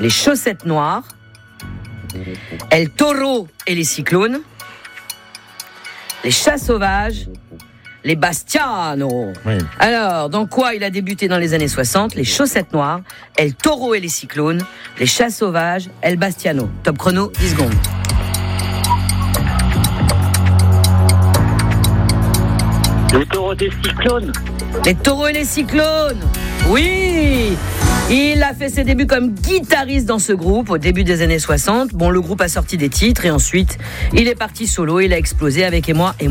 les chaussettes noires, El Toro et les cyclones, les chats sauvages, les Bastiano. Oui. Alors, dans quoi il a débuté dans les années 60? Les chaussettes noires, El Toro et les cyclones, les chats sauvages, El Bastiano. Top chrono, 10 secondes. Le taureau des cyclones. Les taureaux et les cyclones. Oui, il a fait ses débuts comme guitariste dans ce groupe au début des années 60. Bon, le groupe a sorti des titres et ensuite, il est parti solo. Il a explosé avec Et moi.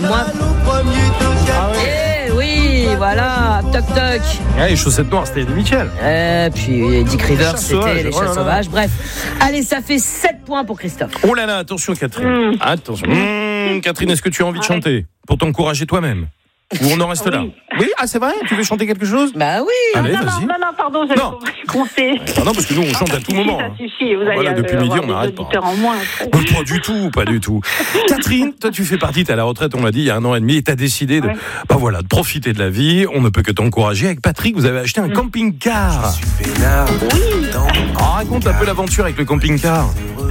Eh oui, voilà, toc toc. Ouais, les chaussettes noires, c'était Eddie Mitchell. Puis Dick Rivers, Chats sauvages, c'était les chats sauvages. Bref, allez, ça fait 7 points pour Christophe. Oh là là, attention Catherine. Attention. Catherine, est-ce que tu as envie de chanter pour t'encourager toi-même? Ou on en reste là? Oui, c'est vrai? Tu veux chanter quelque chose? Bah oui. Allez, non, vas-y. non, pardon, j'avais compté. Non, parce que nous, on chante à tout moment. Ça suffit, vous allez Voilà, depuis midi, on n'arrête pas. En moins, Pas du tout. Catherine, toi, tu fais partie, t'es à la retraite, on l'a dit, il y a 1 an et demi, et t'as décidé de profiter de la vie. On ne peut que t'encourager. Avec Patrick, vous avez acheté un camping-car. Oui. Raconte un peu l'aventure avec le camping-car.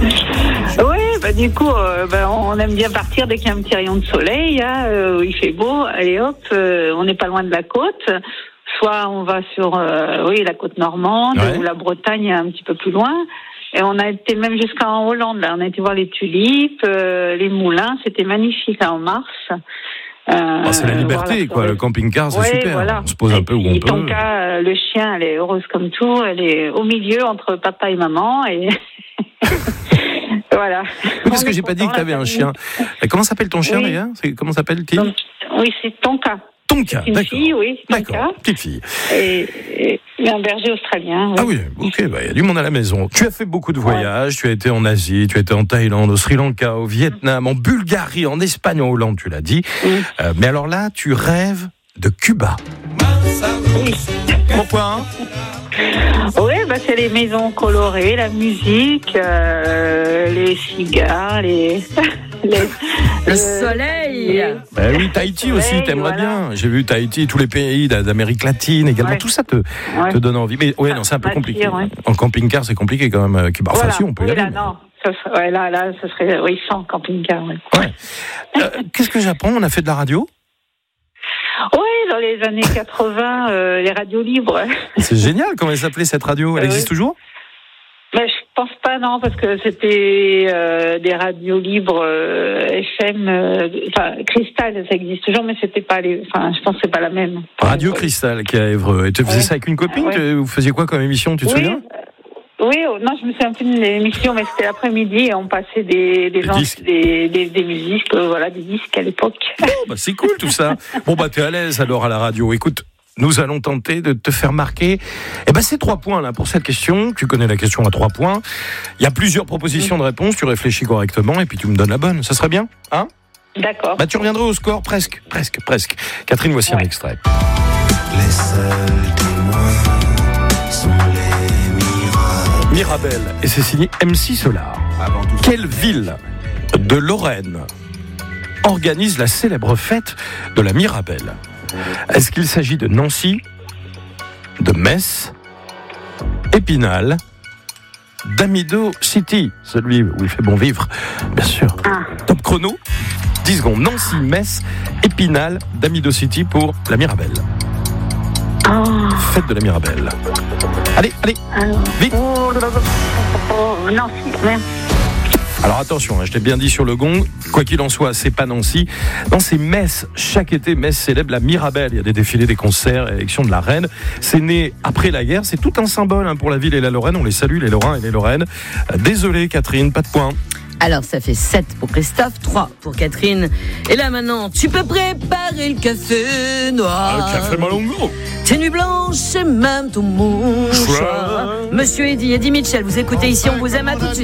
Oui, du coup, on aime bien partir dès qu'il y a un petit rayon de soleil, où il fait beau. Allez hop, on n'est pas loin de la côte. Soit on va sur la côte normande ou la Bretagne un petit peu plus loin. Et on a été même jusqu'en Hollande. Là. On a été voir les tulipes, les moulins. C'était magnifique en mars. C'est la liberté, quoi. Le camping-car, c'est super. Voilà. On se pose un peu où on peut. Tonka, le chien, elle est heureuse comme tout. Elle est au milieu entre papa et maman. Et voilà. Parce que j'ai pas dit que t'avais un chien. Comment s'appelle ton chien, d'ailleurs? Comment s'appelle-t-il? Oui, c'est Tonka. Tonka, c'est une fille, oui. Tonka. D'accord, petite fille. Et un berger australien. Oui. Ah oui, ok, il y a du monde à la maison. Tu as fait beaucoup de voyages, tu as été en Asie, tu as été en Thaïlande, au Sri Lanka, au Vietnam, en Bulgarie, en Espagne, en Hollande, tu l'as dit. Mais alors là, tu rêves de Cuba. Oui. Pourquoi? Oui, c'est les maisons colorées, la musique, les cigares, le soleil. Oui, Tahiti aussi, t'aimerais bien. J'ai vu Tahiti, tous les pays d'Amérique latine également. Tout ça te donne envie. Mais c'est un peu compliqué. En camping-car, c'est compliqué quand même. Enfin, si, on peut y aller. Non. Ça serait sans camping-car. Qu'est-ce que j'apprends? On a fait de la radio? Oui, dans les années 80, les radios libres. C'est génial. Comment elle s'appelait cette radio? Elle existe toujours? Je pense pas, non, parce que c'était des radios libres FM. Cristal, ça existe toujours, mais c'était pas je pense que c'est pas la même. Radio Cristal qui est à Évreux. Et tu faisais ça avec une copine? Vous faisiez quoi comme émission? Tu te souviens? Oui, non, je me souviens plus de l'émission, mais c'était l'après-midi et on passait des musiques, des disques à l'époque. C'est cool tout ça. T'es à l'aise alors à la radio. Écoute, nous allons tenter de te faire marquer. C'est 3 points là pour cette question. Tu connais la question à 3 points. Il y a plusieurs propositions de réponse. Tu réfléchis correctement et puis tu me donnes la bonne. Ça serait bien, hein? D'accord. Tu reviendras au score presque. Catherine, voici un extrait. Les seuls témoins sont les Mirabel, et c'est signé MC Solar. Quelle ville de Lorraine organise la célèbre fête de la Mirabel? Est-ce qu'il s'agit de Nancy, de Metz, Épinal, d'Amido City, celui où il fait bon vivre, bien sûr. Top chrono, 10 secondes. Nancy, Metz, Épinal, d'Amido City pour la Mirabel. Fête de la Mirabel. Allez, vite. Nancy, merci. Alors attention, je t'ai bien dit sur le gong, quoi qu'il en soit, c'est pas Nancy. Non, c'est Metz. Chaque été, Metz célèbre la Mirabel. Il y a des défilés, des concerts, élections de la reine. C'est né après la guerre. C'est tout un symbole pour la ville et la Lorraine. On les salue, les Lorrains et les Lorraines. Désolé, Catherine, pas de points. Alors, ça fait 7 pour Christophe, 3 pour Catherine. Et là, maintenant, tu peux préparer le café noir. Le café Malongo. Tes nuits blanches et même ton mouchoir. Monsieur Eddie Mitchell, vous écoutez ici, on vous aime, à tout de suite.